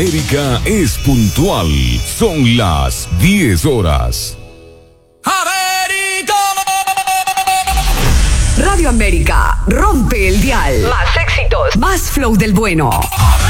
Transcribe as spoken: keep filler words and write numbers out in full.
América es puntual. Son las diez horas. ¡América! Radio América rompe el dial. Más éxitos, más flow del bueno.